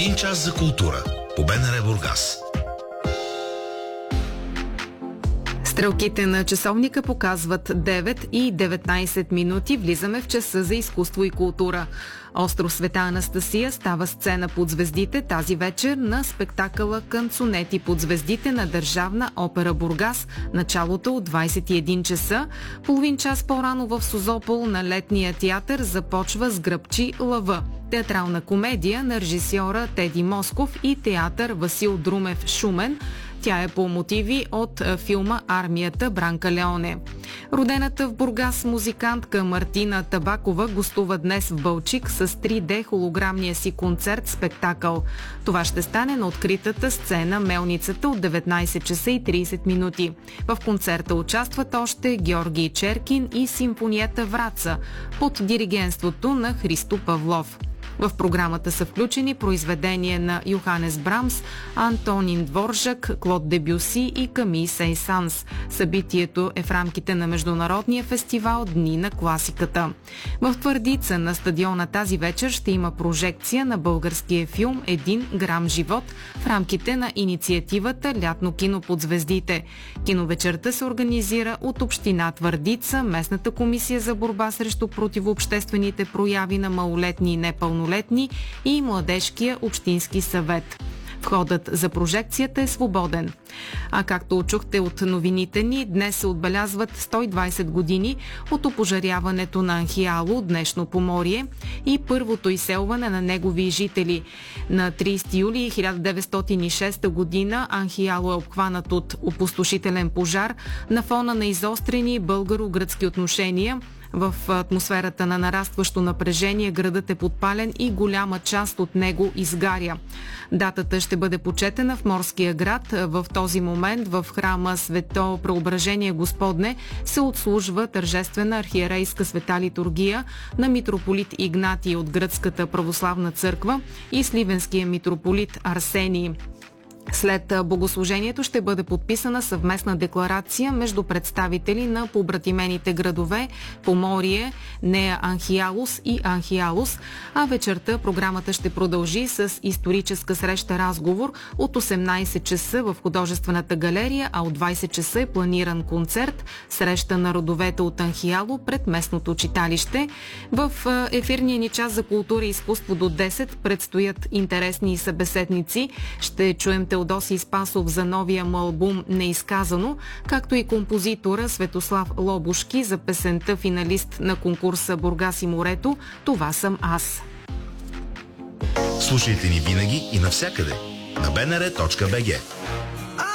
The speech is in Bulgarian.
Един час за култура по БНР Бургас. Стрелките на часовника показват 9 и 19 минути. Влизаме в часа за изкуство и култура. Остров Света Анастасия става сцена под звездите тази вечер на спектакъла Канцонети под звездите на Държавна опера Бургас. Началото от 21 часа. Половин час по-рано в Созопол на летния театър започва с Гръбчи лъва. Театрална комедия на режисьора Теди Москов и театър Васил Друмев Шумен. Тя е по мотиви от филма «Армията» Бранка Леоне. Родената в Бургас музикантка Мартина Табакова гостува днес в Бълчик с 3D холограмния си концерт-спектакъл. Това ще стане на откритата сцена Мелницата от 19 часа и 30 минути. В концерта участват още Георги Черкин и Симфонията Враца под диригентството на Христо Павлов. В програмата са включени произведения на Йоханес Брамс, Антонин Дворжак, Клод Дебюси и Камий Сен-Санс. Събитието е в рамките на Международния фестивал Дни на класиката. В Твърдица на стадиона тази вечер ще има прожекция на българския филм «Един грам живот» в рамките на инициативата Лятно кино под звездите. Киновечерта се организира от община Твърдица, местната комисия за борба срещу противообществените прояви на малолетни и непълнолетни и младежкия общински съвет. Входът за прожекцията е свободен. А както чухте от новините ни, днес се отбелязват 120 години от опожаряването на Анхиало, днешно Поморие, и първото изселване на негови жители. На 30 юли 1906 година Анхиало е обхванат от опустошителен пожар на фона на изострени българо-гръцки отношения. В атмосферата на нарастващо напрежение градът е подпален и голяма част от него изгаря. Датата ще бъде почетена в Морския град. В този момент в храма Свето Преображение Господне се отслужва тържествена архиерейска света литургия на митрополит Игнатий от Гръцката православна църква и сливенския митрополит Арсений. След богослужението ще бъде подписана съвместна декларация между представители на побратимените градове Поморие, Нея Анхиалус и Анхиалус, а вечерта програмата ще продължи с историческа среща-разговор от 18 часа в художествената галерия, а от 20 часа е планиран концерт среща на родовете от Анхиало пред местното читалище. В ефирния ни час за култура и изкуство до 10 предстоят интересни събеседници. Ще чуем Теодоси Спасов за новия му албум «Неизказано», както и композитора Светослав Лобушки за песента финалист на конкурса «Бургас и морето» «Това съм аз». Слушайте ни винаги и навсякъде на bnr.bg.